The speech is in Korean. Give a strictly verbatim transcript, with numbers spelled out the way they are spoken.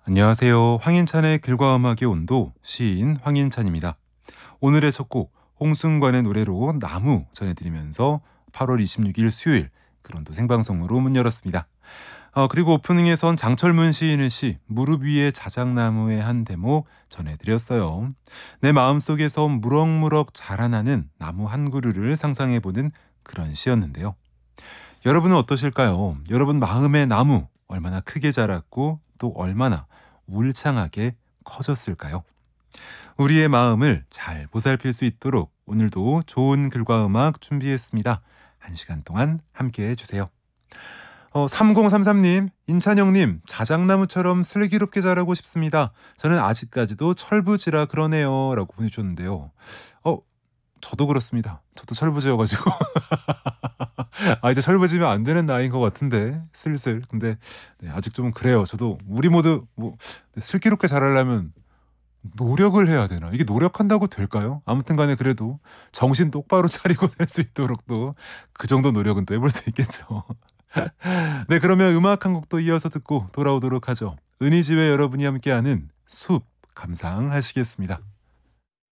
안녕하세요. 황인찬의 글과 음악의 온도, 시인 황인찬입니다. 오늘의 첫 곡 홍순관의 노래로 나무 전해드리면서 팔월 이십육일 수요일 그런도 생방송으로 문 열었습니다. 어, 그리고 오프닝에선 장철문 시인의 시 무릎 위에 자작나무의 한 대목 전해드렸어요. 내 마음속에서 무럭무럭 자라나는 나무 한 그루를 상상해보는 그런 시였는데요. 여러분은 어떠실까요? 여러분 마음의 나무 얼마나 크게 자랐고 또 얼마나 울창하게 커졌을까요? 우리의 마음을 잘 보살필 수 있도록 오늘도 좋은 글과 음악 준비했습니다. 한 시간 동안 함께 해주세요. 어, 삼공삼삼님, 인찬영님, 자작나무처럼 슬기롭게 자라고 싶습니다. 저는 아직까지도 철부지라 그러네요. 라고 보내주셨는데요. 어, 저도 그렇습니다. 저도 철부지여가지고. 아, 이제 철부지면 안 되는 나이인 것 같은데, 슬슬. 근데, 네, 아직 좀 그래요. 저도, 우리 모두, 뭐, 슬기롭게 자라려면 노력을 해야 되나? 이게 노력한다고 될까요? 아무튼 간에 그래도 정신 똑바로 차리고 될 수 있도록 또 그 정도 노력은 또 해볼 수 있겠죠. 네, 그러면 음악 한 곡도 이어서 듣고 돌아오도록 하죠. 은희지회 여러분이 함께하는 숲 감상하시겠습니다.